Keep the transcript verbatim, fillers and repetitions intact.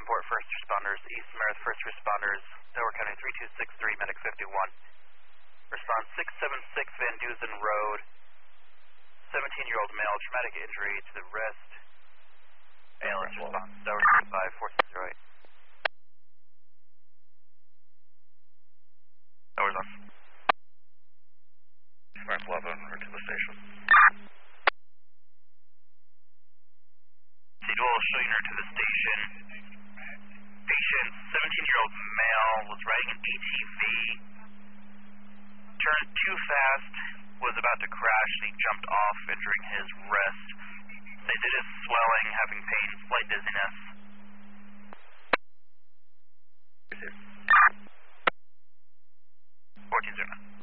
report first responders, East Meredith first responders, Delaware County three two six three, medic fifty-one. Response six seven six Van Dusen Road, seventeen-year-old male, traumatic injury to the wrist. A L S response, Delaware five four six zero eight. Doors on. Smart eleven, right to the station. Dual Schillinger to the station. Patient, seventeen-year-old male, was riding an A T V. Turned too fast, was about to crash, and he jumped off, injuring his wrist. They did his swelling, having pain, slight dizziness. fourteen zero nine.